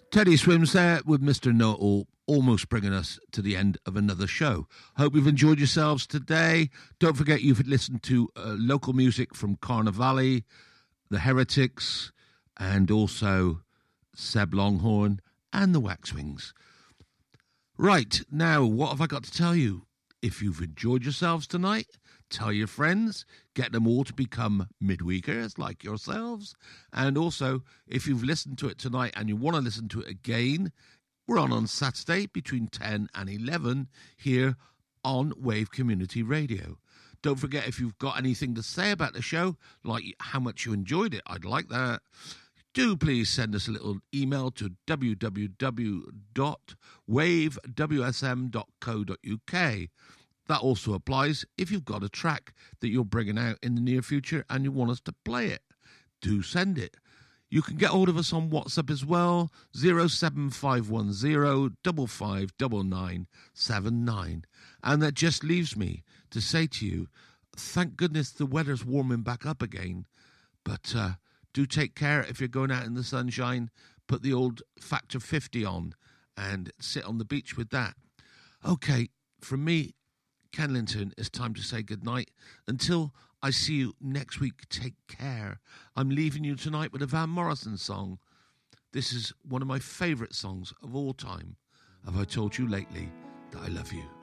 Teddy Swims there with Mr. Know-It-All, almost bringing us to the end of another show. Hope you've enjoyed yourselves today. Don't forget you've listened to local music from Carnivale, The Heretics, and also Seb Longhorn and the Waxwings. Right, now, what have I got to tell you? If you've enjoyed yourselves tonight, tell your friends, get them all to become midweekers like yourselves. And also, if you've listened to it tonight and you want to listen to it again, we're on Saturday between 10 and 11 here on Wave Community Radio. Don't forget, if you've got anything to say about the show, like how much you enjoyed it, I'd like that. Do please send us a little email to www.wavewsm.co.uk. That also applies if you've got a track that you're bringing out in the near future and you want us to play it. Do send it. You can get hold of us on WhatsApp as well, 07510 559979. And that just leaves me to say to you, thank goodness the weather's warming back up again, but do take care if you're going out in the sunshine. Put the old factor 50 on and sit on the beach with that. Okay, from me, Ken Linton, it's time to say goodnight. Until I see you next week, take care. I'm leaving you tonight with a Van Morrison song. This is one of my favourite songs of all time. Have I told you lately that I love you?